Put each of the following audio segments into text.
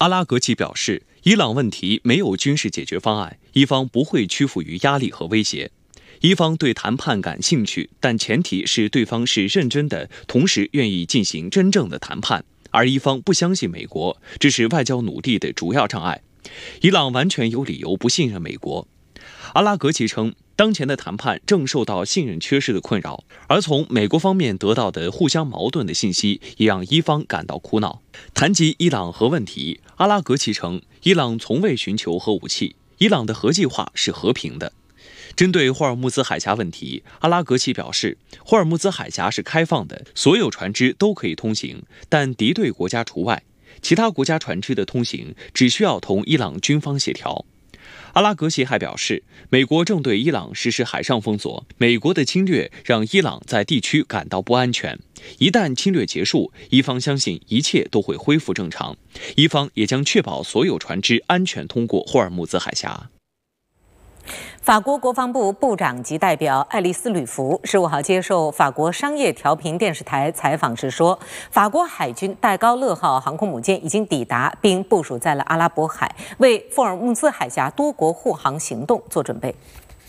阿拉格齐表示，伊朗问题没有军事解决方案，伊方不会屈服于压力和威胁。伊方对谈判感兴趣，但前提是对方是认真的，同时愿意进行真正的谈判。而伊方不相信美国，这是外交努力的主要障碍。伊朗完全有理由不信任美国。阿拉格齐称，当前的谈判正受到信任缺失的困扰，而从美国方面得到的互相矛盾的信息也让伊方感到苦恼。谈及伊朗核问题，阿拉格齐称，伊朗从未寻求核武器，伊朗的核计划是和平的。针对霍尔木兹海峡问题，阿拉格齐表示，霍尔木兹海峡是开放的，所有船只都可以通行，但敌对国家除外，其他国家船只的通行只需要同伊朗军方协调。阿拉格齐还表示，美国正对伊朗实施海上封锁，美国的侵略让伊朗在地区感到不安全。一旦侵略结束，伊方相信一切都会恢复正常，伊方也将确保所有船只安全通过霍尔木兹海峡。 法国国防部部长级代表爱丽丝·吕弗15号接受法国商业调频电视台采访时说，法国海军戴高乐号航空母舰已经抵达并部署在了阿拉伯海，为霍尔木兹海峡多国护航行动做准备。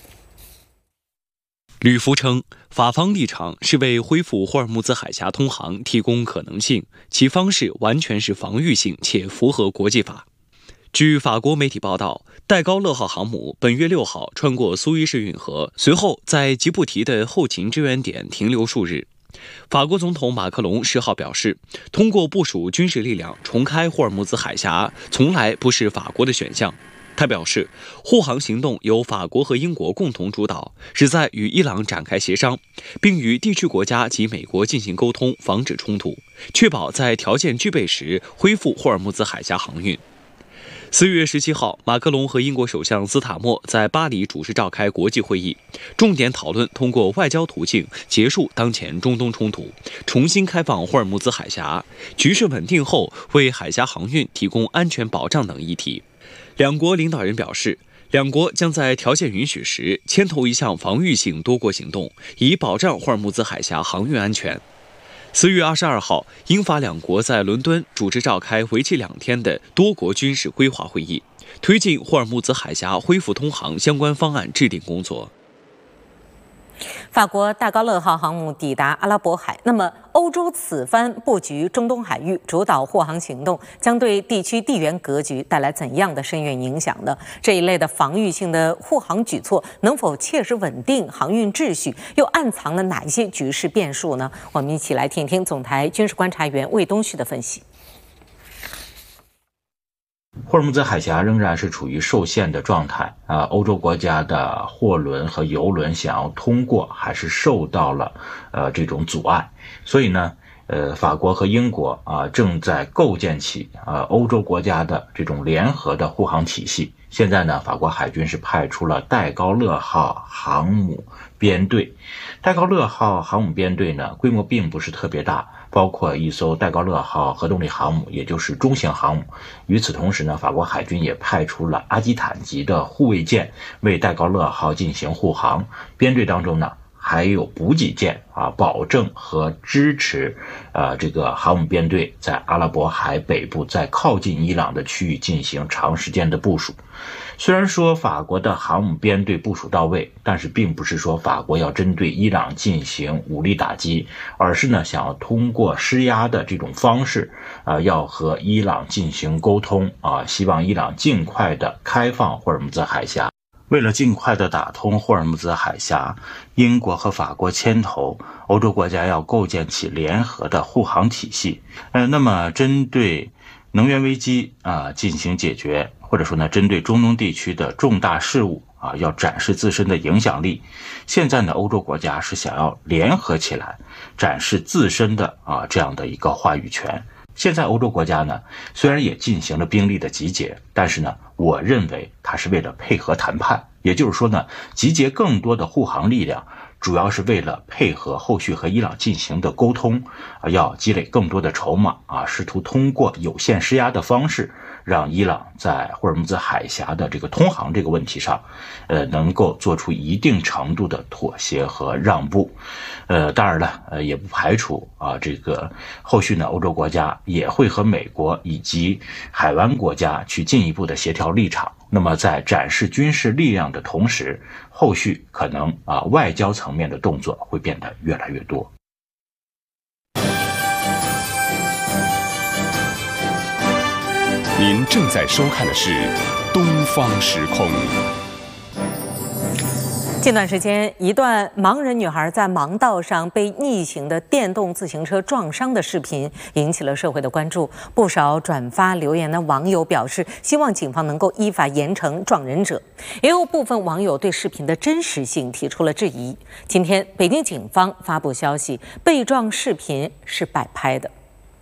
吕弗称，法方立场是为恢复霍尔木兹海峡通航提供可能性，其方式完全是防御性且符合国际法。据法国媒体报道，戴高乐号航母本月6号穿过苏伊士运河，随后在吉布提的后勤支援点停留数日。法国总统马克龙10号表示，通过部署军事力量重开霍尔木兹海峡，从来不是法国的选项。他表示，护航行动由法国和英国共同主导，旨在与伊朗展开协商，并与地区国家及美国进行沟通，防止冲突，确保在条件具备时恢复霍尔木兹海峡航运。4月17号，马克龙和英国首相斯塔默在巴黎主持召开国际会议，重点讨论通过外交途径结束当前中东冲突，重新开放霍尔木兹海峡，局势稳定后为海峡航运提供安全保障等议题。两国领导人表示，两国将在条件允许时牵头一项防御性多国行动，以保障霍尔木兹海峡航运安全。4月22号，英法两国在伦敦主持召开为期2天的多国军事规划会议，推进霍尔木兹海峡恢复通航相关方案制定工作。 法国戴高乐号航母抵达阿拉伯海，那么欧洲此番布局中东海域，主导护航行动，将对地区地缘格局带来怎样的深远影响呢？这一类的防御性的护航举措能否切实稳定航运秩序，又暗藏了哪一些局势变数呢？我们一起来听一听总台军事观察员魏东旭的分析。 霍尔木兹海峡仍然是处于受限的状态欧洲国家的货轮和油轮想要通过还是受到了这种阻碍，所以呢法国和英国正在构建起欧洲国家的这种联合的护航体系。现在呢，法国海军是派出了戴高乐号航母编队。戴高乐号航母编队呢，规模并不是特别大，包括一艘戴高乐号核动力航母，也就是中型航母。与此同时呢，法国海军也派出了阿基坦级的护卫舰为戴高乐号进行护航。编队当中呢，还有补给舰保证和支持这个航母编队在阿拉伯海北部在靠近伊朗的区域进行长时间的部署。虽然说法国的航母编队部署到位，但是并不是说法国要针对伊朗进行武力打击，而是呢想要通过施压的这种方式要和伊朗进行沟通希望伊朗尽快的开放霍尔木兹海峡。为了尽快的打通霍尔木兹海峡，英国和法国牵头，欧洲国家要构建起联合的护航体系。那么针对能源危机进行解决，或者说呢，针对中东地区的重大事务要展示自身的影响力。现在呢，欧洲国家是想要联合起来，展示自身的这样的一个话语权。现在欧洲国家呢，虽然也进行了兵力的集结，但是呢，我认为它是为了配合谈判，也就是说呢，集结更多的护航力量， 主要是为了配合后续和伊朗进行的沟通，要积累更多的筹码试图通过有限施压的方式，让伊朗在霍尔木兹海峡的这个通航这个问题上，能够做出一定程度的妥协和让步。当然了，也不排除这个后续呢，欧洲国家也会和美国以及海湾国家去进一步的协调立场。那么在展示军事力量的同时，后续可能外交层面的动作会变得越来越多。 您正在收看的是《东方时空》。 近段时间，一段盲人女孩在盲道上被逆行的电动自行车撞伤的视频引起了社会的关注。不少转发留言的网友表示，希望警方能够依法严惩撞人者。也有部分网友对视频的真实性提出了质疑。今天，北京警方发布消息，被撞视频是摆拍的。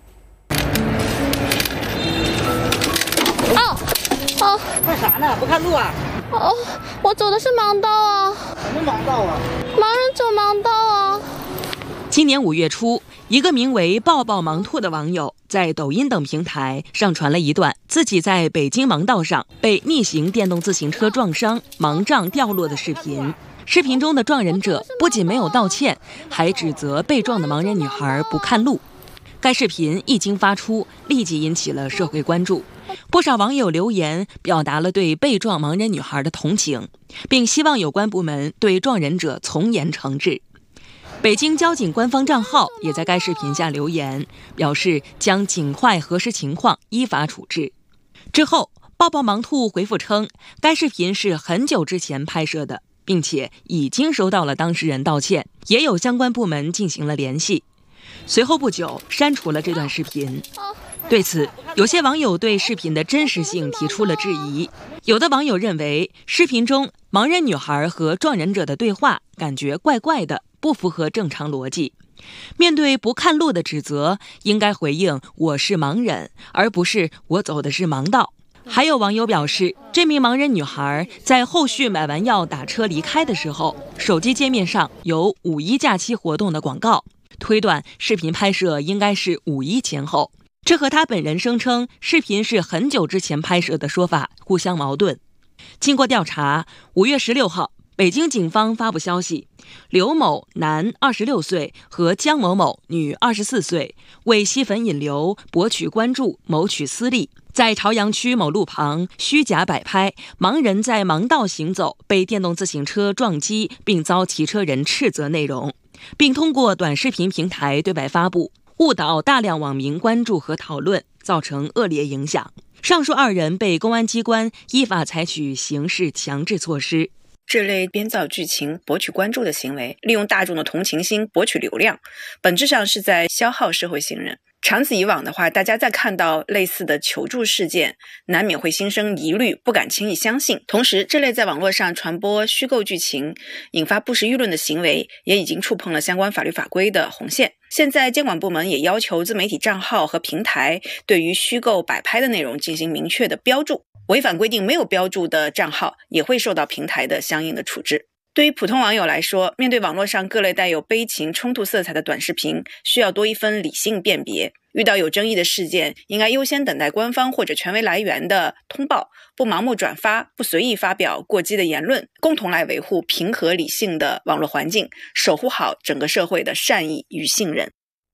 哦， 看啥呢？不看路啊？ 哦，我走的是盲道啊。 什么盲道啊？ 盲人走盲道啊。 今年5月初，一个名为“抱抱盲兔”的网友在抖音等平台上传了一段自己在北京盲道上被逆行电动自行车撞伤、盲杖掉落的视频。视频中的撞人者不仅没有道歉，还指责被撞的盲人女孩不看路。该视频一经发出，立即引起了社会关注。不少网友留言表达了对被撞盲人女孩的同情，并希望有关部门对撞人者从严惩治。北京交警官方账号也在该视频下留言，表示将尽快核实情况，依法处置。之后，抱抱盲兔回复称，该视频是很久之前拍摄的，并且已经收到了当事人道歉，也有相关部门进行了联系。随后不久，删除了这段视频。对此，有些网友对视频的真实性提出了质疑。有的网友认为，视频中盲人女孩和撞人者的对话感觉怪怪的，不符合正常逻辑。面对不看路的指责，应该回应“我是盲人”，而不是“我走的是盲道”。还有网友表示，这名盲人女孩在后续买完药打车离开的时候，手机界面上有5·1假期活动的广告，推断视频拍摄应该是5·1前后。这和他本人声称视频是很久之前拍摄的说法互相矛盾。经过调查，5月16号，北京警方发布消息，刘某男26岁和江某某女24岁为吸粉引流、博取关注、谋取私利，在朝阳区某路旁虚假摆拍盲人在盲道行走被电动自行车撞击并遭骑车人斥责内容，并通过短视频平台对外发布，误导大量网民关注和讨论，造成恶劣影响。上述2人被公安机关依法采取刑事强制措施。 这类编造剧情博取关注的行为，利用大众的同情心博取流量，本质上是在消耗社会信任。长此以往的话，大家在看到类似的求助事件，难免会心生疑虑，不敢轻易相信。同时，这类在网络上传播虚构剧情，引发不实舆论的行为，也已经触碰了相关法律法规的红线。现在监管部门也要求自媒体账号和平台对于虚构摆拍的内容进行明确的标注，违反规定没有标注的账号也会受到平台的相应的处置。对于普通网友来说，面对网络上各类带有悲情冲突色彩的短视频，需要多一分理性辨别。遇到有争议的事件，应该优先等待官方或者权威来源的通报，不盲目转发，不随意发表过激的言论，共同来维护平和理性的网络环境，守护好整个社会的善意与信任。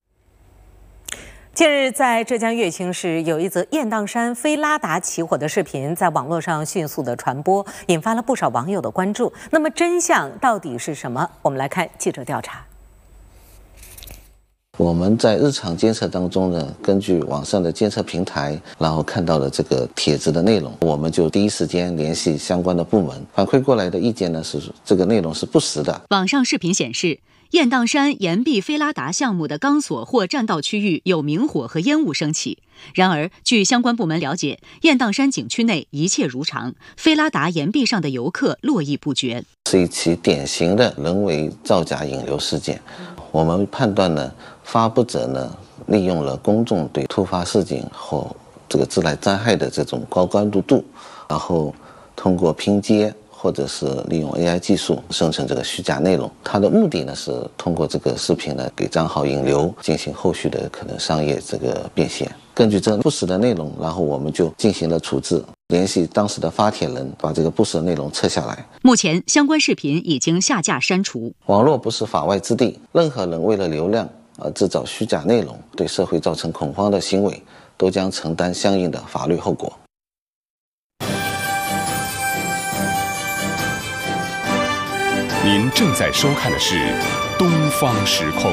近日，在浙江乐清市有一则雁荡山飞拉达起火的视频在网络上迅速的传播，引发了不少网友的关注。那么真相到底是什么？我们来看记者调查。 我们在日常监测当中呢，根据网上的监测平台，然后看到了这个帖子的内容，我们就第一时间联系相关的部门，反馈过来的意见呢是这个内容是不实的。 网上视频显示，雁荡山岩壁飞拉达项目的钢索或栈道区域有明火和烟雾升起。然而，据相关部门了解，雁荡山景区内一切如常，飞拉达岩壁上的游客络绎不绝， 是一起典型的人为造假引流事件。我们判断呢，发布者呢利用了公众对突发事件或这个自然灾害的这种高关注度，然后通过拼接或者是利用 AI 技术生成这个虚假内容。它的目的呢是通过这个视频呢给账号引流，进行后续的可能商业这个变现。根据这不实的内容，然后我们就进行了处置，联系当时的发帖人，把这个不实的内容撤下来。 目前相关视频已经下架删除。 网络不是法外之地，任何人为了流量而制造虚假内容，对社会造成恐慌的行为，都将承担相应的法律后果。 您正在收看的是《东方时空》。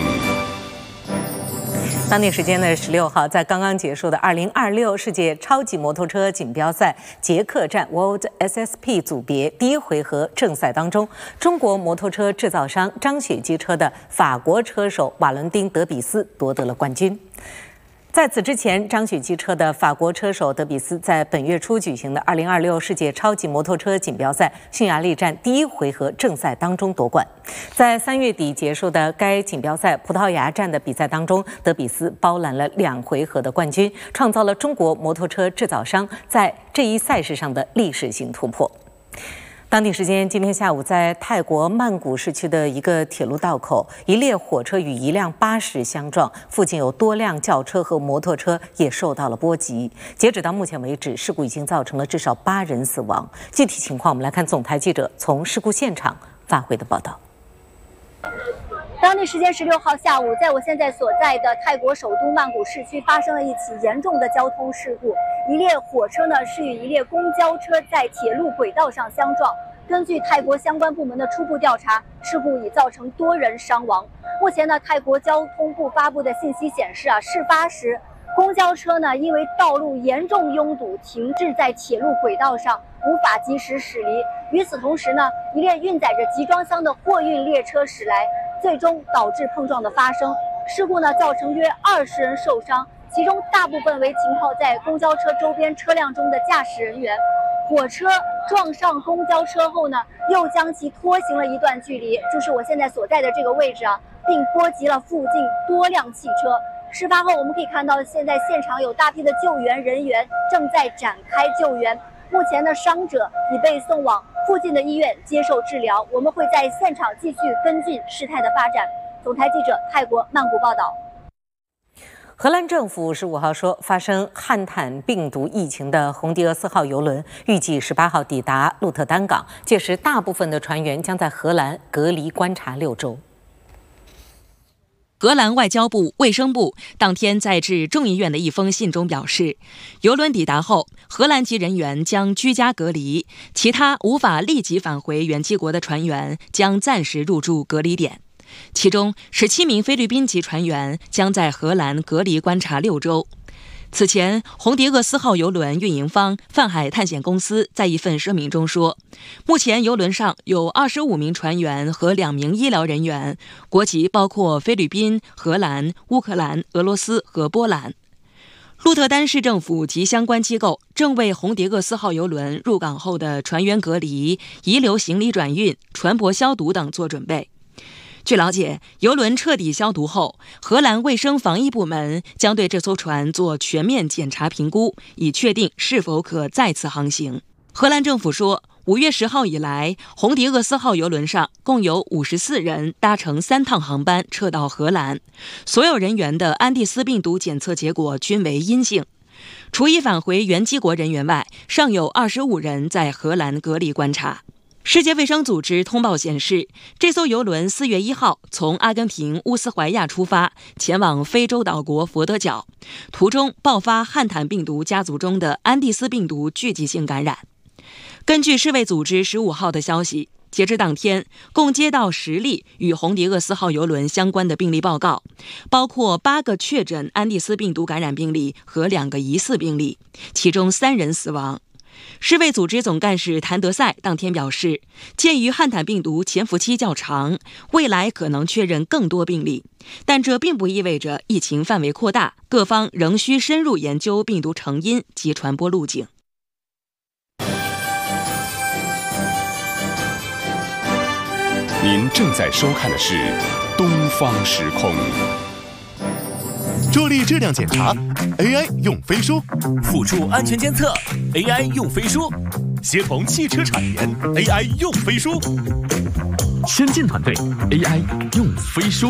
当地时间的16号，在刚刚结束的2026世界超级摩托车锦标赛捷克站 World SSP 组别第一回合正赛当中，中国摩托车制造商张雪机车的法国车手瓦伦丁·德比斯夺得了冠军。在此之前，张雪机车的法国车手德比斯在本月初举行的2026世界超级摩托车锦标赛匈牙利站第一回合正赛当中夺冠。在3月底结束的该锦标赛葡萄牙站的比赛当中，德比斯包揽了2回合的冠军，创造了中国摩托车制造商在这一赛事上的历史性突破。当地时间今天下午，在泰国曼谷市区的一个铁路道口，一列火车与一辆巴士相撞，附近有多辆轿车和摩托车也受到了波及。截止到目前为止，事故已经造成了至少8人死亡。具体情况，我们来看总台记者从事故现场发回的报道。 当地时间16号下午，在我现在所在的泰国首都曼谷市区发生了一起严重的交通事故。一列火车呢是与一列公交车在铁路轨道上相撞。根据泰国相关部门的初步调查，事故已造成多人伤亡。目前呢，泰国交通部发布的信息显示事发时公交车呢因为道路严重拥堵，停滞在铁路轨道上，无法及时驶离。与此同时呢，一列运载着集装箱的货运列车驶来，最终导致碰撞的发生。事故呢造成约20人受伤，其中大部分为停靠在公交车周边车辆中的驾驶人员。火车撞上公交车后呢，又将其拖行了一段距离，就是我现在所在的这个位置并波及了附近多辆汽车。事发后，我们可以看到，现在现场有大批的救援人员正在展开救援。目前的伤者已被送往附近的医院接受治疗。我们会在现场继续跟进事态的发展。总台记者泰国曼谷报道。 荷兰政府15号说，发生汉坦病毒疫情的红迪厄4号邮轮预计18号抵达鹿特丹港，届时大部分的船员将在荷兰隔离观察6周。 荷兰外交部、卫生部当天在致众议院的一封信中表示，邮轮抵达后，荷兰籍人员将居家隔离，其他无法立即返回原籍国的船员将暂时入住隔离点。其中17名菲律宾籍船员将在荷兰隔离观察6周。此前，红迪厄4号邮轮运营方泛海探险公司在一份声明中说，目前邮轮上有25名船员和2名医疗人员，国籍包括菲律宾、荷兰、乌克兰、俄罗斯和波兰。鹿特丹市政府及相关机构正为红迪厄4号邮轮入港后的船员隔离、遗留行李转运、船舶消毒等做准备。据了解，邮轮彻底消毒后，荷兰卫生防疫部门将对这艘船做全面检查评估，以确定是否可再次航行。荷兰政府说，5月10号以来，红迪厄4号邮轮上共有54人搭乘3趟航班撤到荷兰，所有人员的安第斯病毒检测结果均为阴性。除已返回原籍国人员外，尚有25人在荷兰隔离观察。世界卫生组织通报显示，这艘邮轮4月1号从阿根廷乌斯怀亚出发，前往非洲岛国佛得角，途中爆发汉坦病毒家族中的安第斯病毒聚集性感染。根据世卫组织15号的消息，截至当天，共接到10例与红迪厄4号邮轮相关的病例报告，包括8个确诊安第斯病毒感染病例和2个疑似病例，其中3人死亡。世卫组织总干事谭德赛当天表示，鉴于汉坦病毒潜伏期较长，未来可能确认更多病例，但这并不意味着疫情范围扩大，各方仍需深入研究病毒成因及传播路径。 您正在收看的是《东方时空》。 助力质量检查 AI 用飞书， 辅助安全监测 AI 用飞书， 协同汽车产研 AI 用飞书，先进团队 AI 用飞书。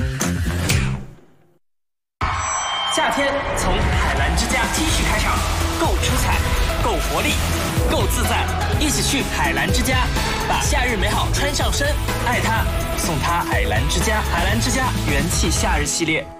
夏天从海澜之家 T 恤开场，够出彩，够活力，够自在，一起去海澜之家，把夏日美好穿上身，爱它，送它海澜之家。海澜之家元气夏日系列。